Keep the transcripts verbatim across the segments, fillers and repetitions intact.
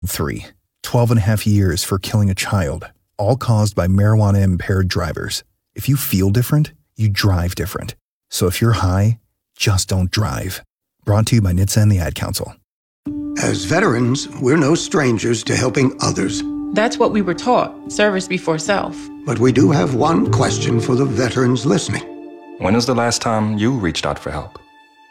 Three, twelve and a half years for killing a child, all caused by marijuana-impaired drivers. If you feel different, you drive different. So if you're high, just don't drive. Brought to you by N H T S A and the Ad Council. As veterans, we're no strangers to helping others. That's what we were taught, service before self. But we do have one question for the veterans listening. When was the last time you reached out for help?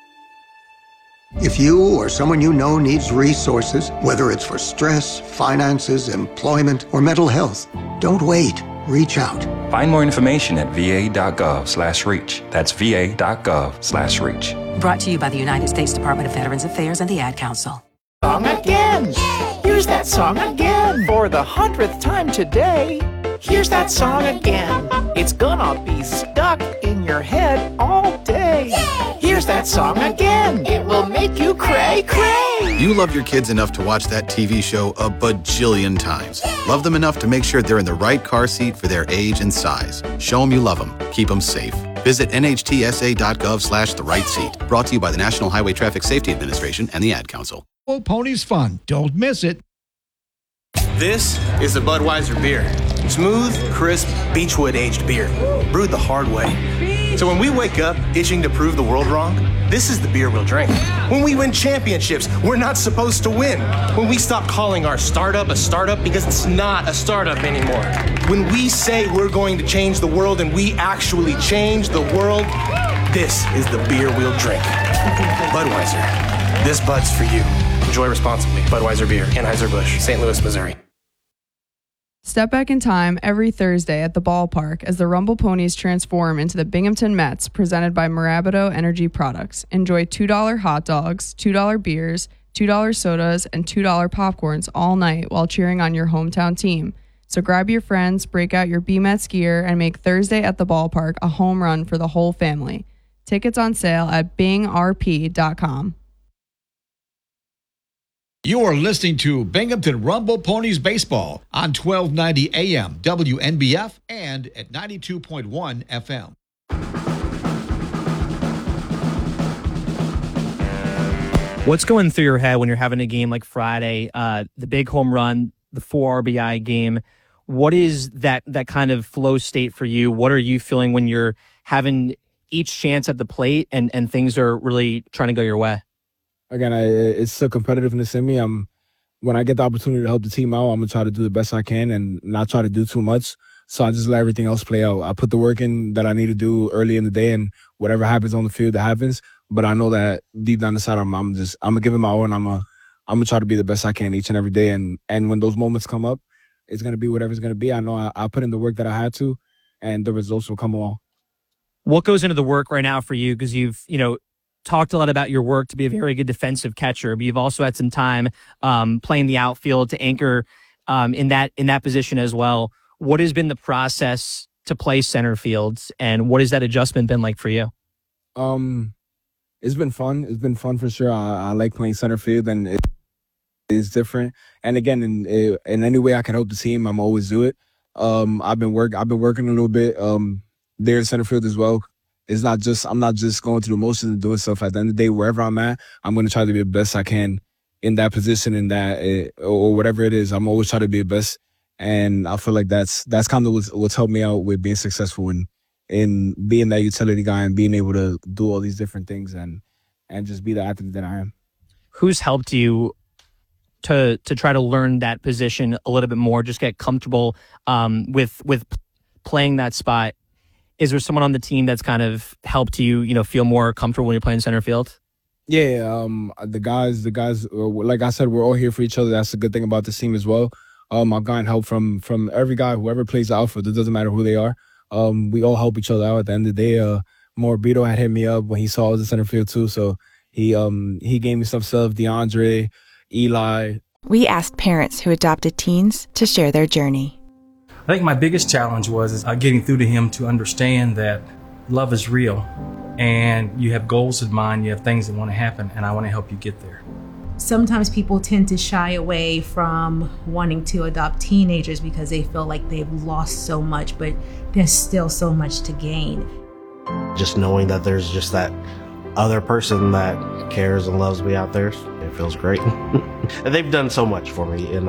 If you or someone you know needs resources, whether it's for stress, finances, employment, or mental health, don't wait. Reach out. Find more information at va.gov slash reach. That's va.gov slash reach. Brought to you by the United States Department of Veterans Affairs and the Ad Council. Song again. Here's that song again. For the hundredth time today. Here's that song again. It's gonna be stuck in your head all day. Here's that song again. It will make you cray cray. You love your kids enough to watch that T V show a bajillion times. Love them enough to make sure they're in the right car seat for their age and size. Show them you love them. Keep them safe. Visit nhtsa.gov slash the right seat. Brought to you by the National Highway Traffic Safety Administration and the Ad Council. Well, Ponies Fun. Don't miss it. This is the Budweiser beer. Smooth, crisp, Beechwood aged beer. Brewed the hard way. So when we wake up itching to prove the world wrong, this is the beer we'll drink. When we win championships, we're not supposed to win. When we stop calling our startup a startup because it's not a startup anymore. When we say we're going to change the world and we actually change the world, this is the beer we'll drink. Budweiser. This Bud's for you. Enjoy responsibly. Budweiser Beer, Anheuser-Busch, Saint Louis, Missouri. Step back in time every Thursday at the ballpark as the Rumble Ponies transform into the Binghamton Mets, presented by Mirabito Energy Products. Enjoy two dollar hot dogs, two dollar beers, two dollar sodas, and two dollar popcorns all night while cheering on your hometown team. So grab your friends, break out your B-Mets gear, and make Thursday at the ballpark a home run for the whole family. Tickets on sale at bing r p dot com. You are listening to Binghamton Rumble Ponies Baseball on twelve ninety A M W N B F and at ninety-two point one F M. What's going through your head when you're having a game like Friday, uh, the big home run, the four R B I game? What is that that kind of flow state for you? What are you feeling when you're having each chance at the plate and, and things are really trying to go your way? Again, I, it's still competitiveness in me. I'm when I get the opportunity to help the team out, I'm gonna try to do the best I can and not try to do too much. So I just let everything else play out. I put the work in that I need to do early in the day, and whatever happens on the field, that happens. But I know that deep down inside, I'm, I'm just I'm gonna give it my all, and I'm gonna I'm gonna try to be the best I can each and every day. And and when those moments come up, it's gonna be whatever's gonna be. I know I, I put in the work that I had to, and the results will come along. What goes into the work right now for you? Because you've you know. talked a lot about your work to be a very good defensive catcher, but you've also had some time um, playing the outfield to anchor um, in that in that position as well. What has been the process to play center fields, and what has that adjustment been like for you? Um, it's been fun. It's been fun for sure. I, I like playing center field, and it is different. And again, in in any way I can help the team, I'm always do it. Um, I've been work. I've been working a little bit um, there in center field as well. It's not just, I'm not just going through the motions and doing stuff. At the end of the day, wherever I'm at, I'm going to try to be the best I can in that position, in that, uh, or whatever it is. I'm always trying to be the best. And I feel like that's, that's kind of what's, what's helped me out with being successful in, in being that utility guy and being able to do all these different things and, and just be the athlete that I am. Who's helped you to, to try to learn that position a little bit more, just get comfortable um, with, with playing that spot? Is there someone on the team that's kind of helped you, you know, feel more comfortable when you're playing center field? Yeah, um, the guys, the guys, like I said, we're all here for each other. That's the good thing about this team as well. Um, I've gotten help from from every guy, whoever plays the outfield. It doesn't matter who they are. Um, we all help each other out. At the end of the day, uh, Morabito had hit me up when he saw I was in center field too. So he um he gave me some stuff. DeAndre, Eli. We asked parents who adopted teens to share their journey. I think my biggest challenge was is, uh, getting through to him to understand that love is real and you have goals in mind, you have things that want to happen, and I want to help you get there. Sometimes people tend to shy away from wanting to adopt teenagers because they feel like they've lost so much, but there's still so much to gain. Just knowing that there's just that other person that cares and loves me out there, It feels great. And they've done so much for me, and